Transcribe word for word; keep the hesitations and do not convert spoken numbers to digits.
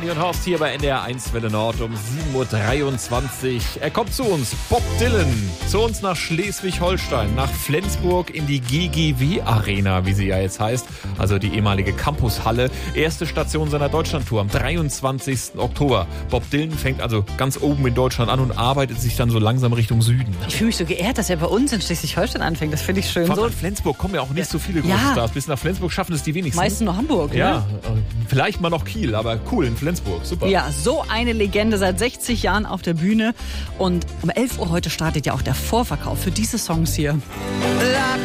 Stefanie und Horst hier bei N D R eins Welle Nord um sieben Uhr dreiundzwanzig. Er kommt zu uns, Bob Dylan, zu uns nach Schleswig-Holstein, nach Flensburg in die G G W Arena, wie sie ja jetzt heißt, also die ehemalige Campushalle. Erste Station seiner Deutschlandtour am dreiundzwanzigsten Oktober. Bob Dylan fängt also ganz oben in Deutschland an und arbeitet sich dann so langsam Richtung Süden. Ich fühle mich so geehrt, dass er bei uns in Schleswig-Holstein anfängt. Das finde ich schön. Von So nach Flensburg kommen ja auch nicht so viele große Ja. Stars. Bis nach Flensburg schaffen es die wenigsten. meistens nur Hamburg, ne? Ja, vielleicht mal noch Kiel, aber cool in Flensburg. Super. Ja, so eine Legende, seit sechzig Jahren auf der Bühne. Und um elf Uhr heute startet ja auch der Vorverkauf für diese Songs hier. La